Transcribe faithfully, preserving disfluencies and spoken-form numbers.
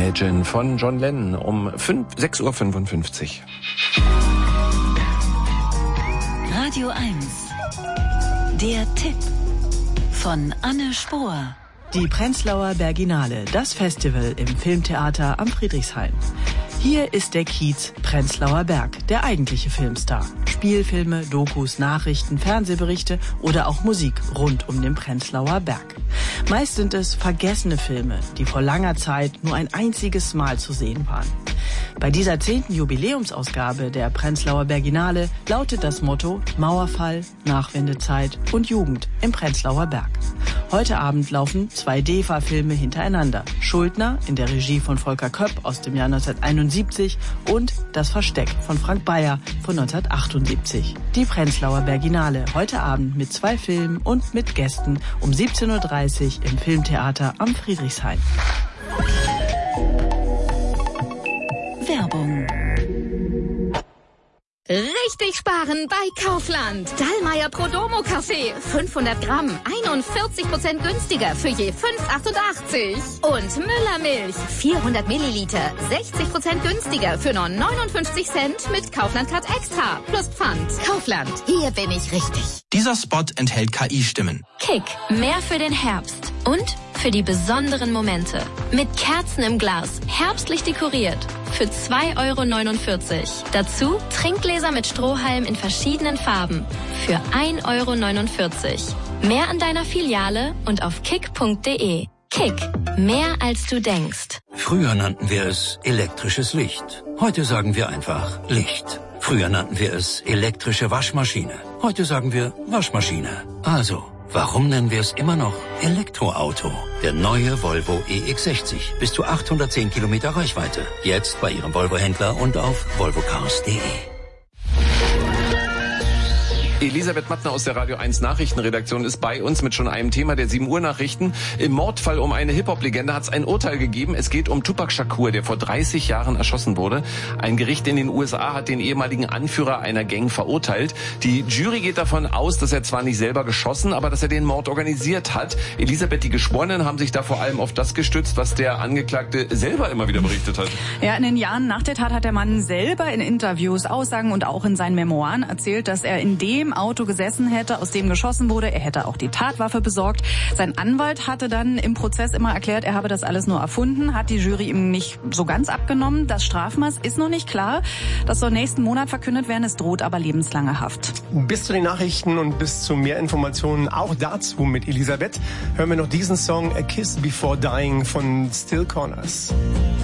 Imagine von John Lennon um sechs Uhr fünfundfünfzig. Radio eins. Der Tipp von Anne Spohr. Die Prenzlauer Berginale, das Festival im Filmtheater am Friedrichshain. Hier ist der Kiez Prenzlauer Berg, der eigentliche Filmstar. Spielfilme, Dokus, Nachrichten, Fernsehberichte oder auch Musik rund um den Prenzlauer Berg. Meist sind es vergessene Filme, die vor langer Zeit nur ein einziges Mal zu sehen waren. Bei dieser zehnten Jubiläumsausgabe der Prenzlauer Berginale lautet das Motto Mauerfall, Nachwendezeit und Jugend im Prenzlauer Berg. Heute Abend laufen zwei D E F A-Filme hintereinander. Schuldner in der Regie von Volker Köpp aus dem Jahr neunzehnhunderteinundsiebzig und Das Versteck von Frank Bayer von neunzehnhundertachtundsiebzig. Die Prenzlauer Berginale heute Abend mit zwei Filmen und mit Gästen um siebzehn Uhr dreißig im Filmtheater am Friedrichshain. Werbung. Richtig sparen bei Kaufland. Dallmayr Prodomo Kaffee. fünfhundert Gramm. einundvierzig Prozent günstiger für je fünf Euro achtundachtzig. Und Müller Milch. vierhundert Milliliter. sechzig Prozent günstiger für nur neunundfünfzig Cent mit Kaufland Card Extra. Plus Pfand. Kaufland. Hier bin ich richtig. Dieser Spot enthält K I-Stimmen. Kick. Mehr für den Herbst. Und für die besonderen Momente. Mit Kerzen im Glas. Herbstlich dekoriert. Für zwei Euro neunundvierzig. Dazu Trinkgläser mit Strohhalm in verschiedenen Farben. Für ein Euro neunundvierzig. Mehr an deiner Filiale und auf kick punkt de. Kick. Mehr als du denkst. Früher nannten wir es elektrisches Licht. Heute sagen wir einfach Licht. Früher nannten wir es elektrische Waschmaschine. Heute sagen wir Waschmaschine. Also, warum nennen wir es immer noch Elektroauto? Der neue Volvo E X sechzig. Bis zu achthundertzehn Kilometer Reichweite. Jetzt bei Ihrem Volvo-Händler und auf volvo cars punkt de. Elisabeth Mattner aus der Radio eins Nachrichtenredaktion ist bei uns mit schon einem Thema der sieben Uhr Nachrichten. Im Mordfall um eine Hip-Hop-Legende hat es ein Urteil gegeben. Es geht um Tupac Shakur, der vor dreißig Jahren erschossen wurde. Ein Gericht in den U S A hat den ehemaligen Anführer einer Gang verurteilt. Die Jury geht davon aus, dass er zwar nicht selber geschossen, aber dass er den Mord organisiert hat. Elisabeth, die Geschworenen haben sich da vor allem auf das gestützt, was der Angeklagte selber immer wieder berichtet hat. Ja, in den Jahren nach der Tat hat der Mann selber in Interviews, Aussagen und auch in seinen Memoiren erzählt, dass er in dem Auto gesessen hätte, aus dem geschossen wurde. Er hätte auch die Tatwaffe besorgt. Sein Anwalt hatte dann im Prozess immer erklärt, er habe das alles nur erfunden, hat die Jury ihm nicht so ganz abgenommen. Das Strafmaß ist noch nicht klar. Das soll nächsten Monat verkündet werden. Es droht aber lebenslange Haft. Bis zu den Nachrichten und bis zu mehr Informationen auch dazu mit Elisabeth hören wir noch diesen Song A Kiss Before Dying von Still Corners.